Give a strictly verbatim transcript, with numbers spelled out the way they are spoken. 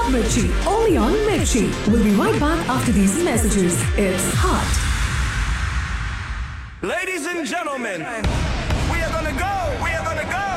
Mirchi, only on Mirchi. We'll be right back after these messages. It's hot. Ladies and gentlemen, we are gonna go, we are gonna go.